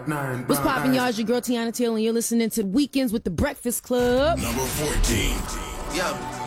What's poppin', y'all? It's your girl Tiana Taylor, and you're listening to Weekends with the Breakfast Club. Number 14. Yo.